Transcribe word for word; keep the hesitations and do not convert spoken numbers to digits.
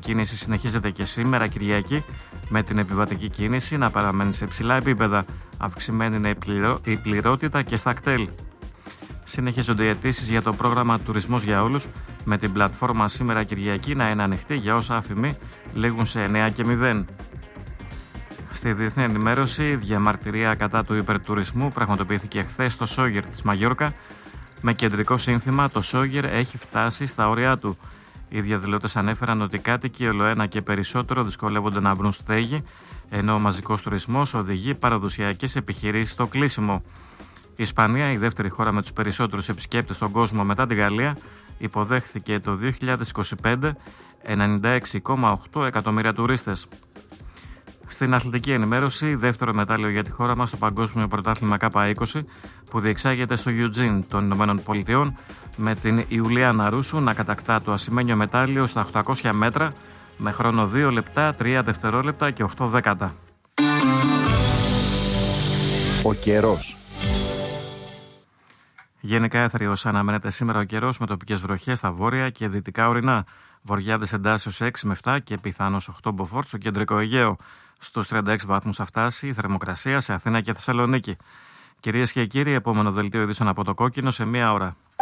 κίνηση συνεχίζεται και σήμερα Κυριακή, με την επιβατική κίνηση να παραμένει σε υψηλά επίπεδα. Αυξημένη είναι η, πληρό... η πληρότητα και στα κτέλ. Συνεχίζονται οι αιτήσεις για το πρόγραμμα Τουρισμός για Όλους, με την πλατφόρμα σήμερα Κυριακή να είναι ανοιχτή για όσα αφημί λήγουν σε εννιά και μηδέν. Στη διεθνή ενημέρωση, διαμαρτυρία κατά του υπερτουρισμού πραγματοποιήθηκε χθες στο Σόγερ της Μαγιόρκα, με κεντρικό σύνθημα «Το Σόγερ έχει φτάσει στα όρια του». Οι διαδηλώτες ανέφεραν ότι οι κάτοικοι ολοένα και περισσότερο δυσκολεύονται να βρουν στέγη, ενώ ο μαζικός τουρισμός οδηγεί παραδοσιακές επιχειρήσεις στο κλείσιμο. Η Ισπανία, η δεύτερη χώρα με τους περισσότερους επισκέπτες στον κόσμο μετά τη Γαλλία, υποδέχθηκε το δύο χιλιάδες είκοσι πέντε ενενήντα έξι κόμμα οκτώ εκατομμύρια τουρίστες. Στην αθλητική ενημέρωση, δεύτερο μετάλλιο για τη χώρα μας στο Παγκόσμιο Πρωτάθλημα Κάπα είκοσι που διεξάγεται στο Eugene των Ηνωμένων Πολιτειών, με την Ιουλιάνα Ρούσου να κατακτά το ασημένιο μετάλλιο στα οκτακόσια μέτρα με χρόνο δύο λεπτά, τρία δευτερόλεπτα και οκτώ δέκατα. Ο καιρός. Γενικά έθριος αναμένεται σήμερα ο καιρός, με τοπικές βροχές στα βόρεια και δυτικά ορεινά. Βορειάδες εντάσσεως έξι με επτά και πιθανώς οκτώ μποφόρ στο κεντρικό Αιγαίο. Στους τριάντα έξι βαθμούς θα φτάσει η θερμοκρασία σε Αθήνα και Θεσσαλονίκη. Κυρίες και κύριοι, επόμενο δελτίο ειδήσεων από το Κόκκινο σε μία ώρα.